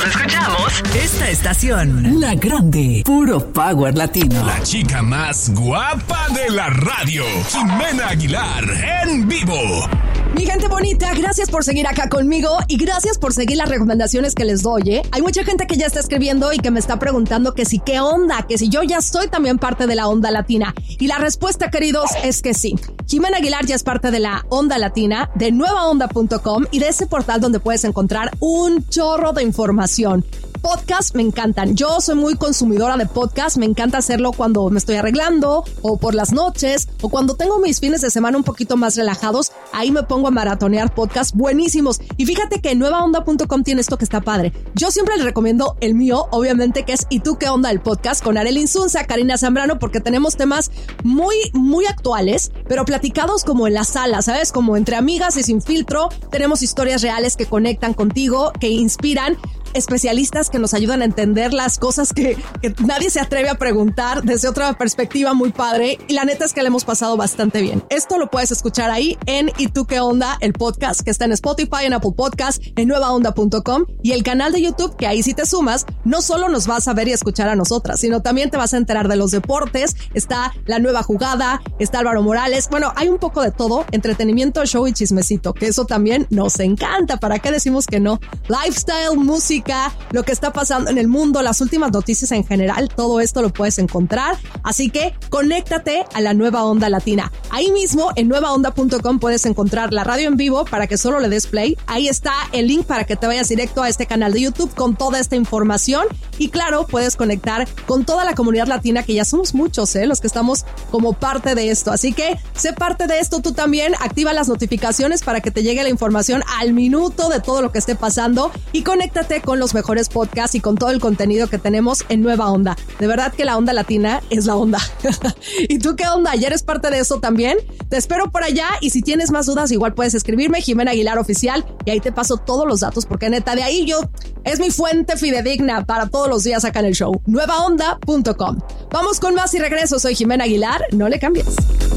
escuchamos esta estación, La Grande, puro power latino. La chica más guapa de la radio, Jimena Aguilar, en vivo. Mi gente bonita, gracias por seguir acá conmigo y gracias por seguir las recomendaciones que les doy, ¿eh? Hay mucha gente que ya está escribiendo y que me está preguntando que si qué onda, que si yo ya soy también parte de la onda latina. Y la respuesta, queridos, es que sí. Jimena Aguilar ya es parte de la onda latina, de nuevaonda.com y de ese portal donde puedes encontrar un chorro de información. Podcasts me encantan. Yo soy muy consumidora de podcasts. Me encanta hacerlo cuando me estoy arreglando o por las noches o cuando tengo mis fines de semana un poquito más relajados. Ahí me pongo a maratonear podcasts buenísimos. Y fíjate que en nuevaonda.com tiene esto que está padre. Yo siempre les recomiendo el mío, obviamente, que es ¿Y tú qué onda? El podcast con Arely Insunza, Karina Zambrano, porque tenemos temas muy actuales, pero platicados como en la sala, ¿sabes? Como entre amigas y sin filtro. Tenemos historias reales que conectan contigo, que inspiran, especialistas que nos ayudan a entender las cosas que nadie se atreve a preguntar desde otra perspectiva muy padre, y la neta es que le hemos pasado bastante bien. Esto lo puedes escuchar ahí en ¿Y tú qué onda? El podcast, que está en Spotify, en Apple Podcast, en nuevaonda.com, y el canal de YouTube, que ahí si te sumas, no solo nos vas a ver y escuchar a nosotras, sino también te vas a enterar de los deportes. Está La Nueva Jugada, está Álvaro Morales, bueno, hay un poco de todo, entretenimiento, show y chismecito, que eso también nos encanta, ¿para qué decimos que no? Lifestyle, música, lo que está pasando en el mundo, las últimas noticias en general, todo esto lo puedes encontrar. Así que conéctate a la Nueva Onda Latina. Ahí mismo en nuevaonda.com puedes encontrar la radio en vivo para que solo le des play. Ahí está el link para que te vayas directo a este canal de YouTube con toda esta información. Y claro, puedes conectar con toda la comunidad latina, que ya somos muchos, los que estamos como parte de esto. Así que sé parte de esto tú también. Activa las notificaciones para que te llegue la información al minuto de todo lo que esté pasando, y conéctate con los mejores podcasts y con todo el contenido que tenemos en Nueva Onda. De verdad que la onda latina es la onda. ¿Y tú qué onda? ¿Ya eres parte de eso también? Te espero por allá, y si tienes más dudas igual puedes escribirme, Jimena Aguilar Oficial, y ahí te paso todos los datos, porque neta de ahí es mi fuente fidedigna para todos los días acá en el show. nuevaonda.com. Vamos con más y regreso. Soy Jimena Aguilar, no le cambies.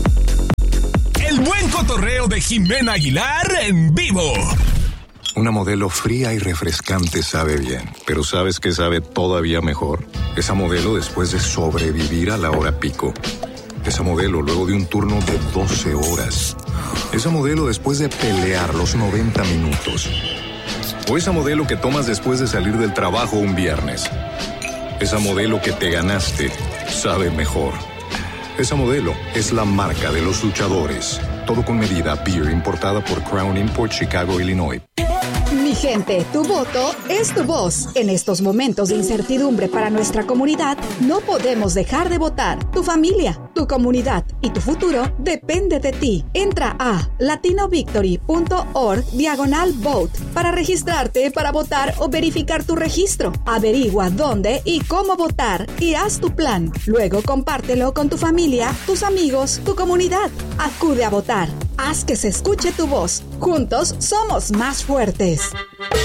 El buen cotorreo de Jimena Aguilar en vivo. Una modelo fría y refrescante sabe bien, pero ¿sabes qué sabe todavía mejor? Esa modelo después de sobrevivir a la hora pico. Esa modelo luego de un turno de 12 horas. Esa modelo después de pelear los 90 minutos. O esa modelo que tomas después de salir del trabajo un viernes. Esa modelo que te ganaste sabe mejor. Esa modelo es la marca de los luchadores. Todo con medida. Beer importada por Crown Import, Chicago, Illinois. Mi gente, tu voto es tu voz. En estos momentos de incertidumbre para nuestra comunidad, no podemos dejar de votar. Tu familia, tu comunidad y tu futuro depende de ti. Entra a latinovictory.org/vote para registrarte para votar o verificar tu registro. Averigua dónde y cómo votar y haz tu plan. Luego compártelo con tu familia, tus amigos, tu comunidad. Acude a votar. Haz que se escuche tu voz. Juntos somos más fuertes.